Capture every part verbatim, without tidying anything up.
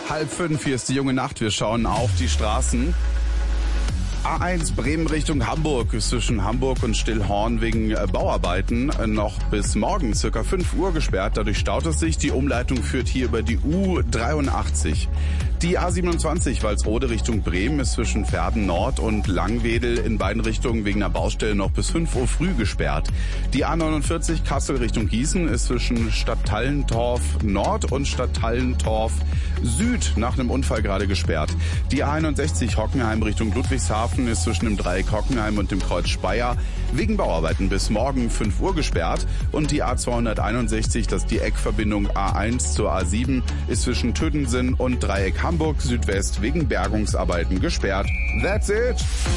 Halb fünf, hier ist die junge Nacht. Wir schauen auf die Straßen. A eins Bremen Richtung Hamburg ist zwischen Hamburg und Stillhorn wegen Bauarbeiten noch bis morgen circa fünf Uhr gesperrt. Dadurch staut es sich. Die Umleitung führt hier über die U dreiundachtzig. Die A siebenundzwanzig Walsrode Richtung Bremen ist zwischen Verden Nord und Langwedel in beiden Richtungen wegen einer Baustelle noch bis fünf Uhr früh gesperrt. Die A neunundvierzig Kassel Richtung Gießen ist zwischen Stadthallentorf Nord und Stadthallentorf Süd nach einem Unfall gerade gesperrt. Die A einundsechzig Hockenheim Richtung Ludwigshafen ist zwischen dem Dreieck Hockenheim und dem Kreuz Speyer wegen Bauarbeiten bis morgen fünf Uhr gesperrt. Und die A zweihunderteinundsechzig, das ist die Eckverbindung A eins zur A sieben, ist zwischen Tödensen und Dreieck Hamburg Südwest wegen Bergungsarbeiten gesperrt. That's it!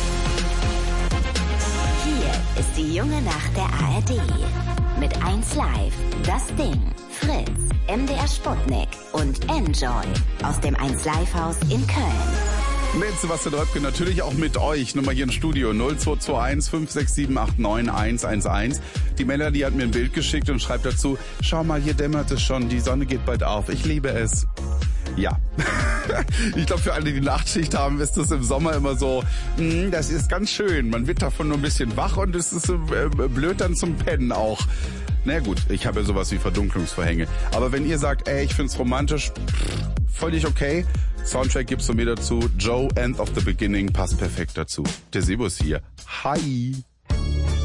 Hier ist die junge Nacht der A R D. Mit eins Live, das Ding, Fritz, M D R Sputnik und Enjoy aus dem eins Live Haus in Köln. Mit Sebastian Röpke, natürlich auch mit euch. Nummer hier im Studio null zwei zwei eins fünf sechs sieben acht neun eins eins eins. Die Melanie hat mir ein Bild geschickt und schreibt dazu: Schau mal, hier dämmert es schon, die Sonne geht bald auf. Ich liebe es. Ja, ich glaube, für alle, die Nachtschicht haben, ist das im Sommer immer so, mh, das ist ganz schön. Man wird davon nur ein bisschen wach und es ist äh, blöd dann zum Pennen auch. Na gut, ich habe ja sowas wie Verdunklungsvorhänge. Aber wenn ihr sagt, ey, ich find's romantisch, pff, völlig okay. Soundtrack gibt's von mir dazu. Joe, End of the Beginning, passt perfekt dazu. Der Sebus hier. Hi.